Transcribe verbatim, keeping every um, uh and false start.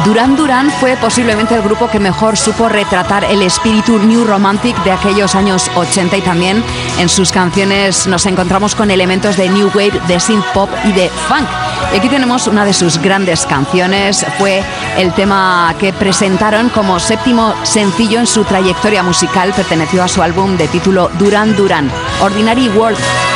Duran Duran fue posiblemente el grupo que mejor supo retratar el espíritu New Romantic de aquellos años ochenta, y también en sus canciones nos encontramos con elementos de New Wave, de synth pop y de funk. Y aquí tenemos una de sus grandes canciones, fue el tema que presentaron como séptimo sencillo en su trayectoria musical, perteneció a su álbum de título Duran Duran, Ordinary World.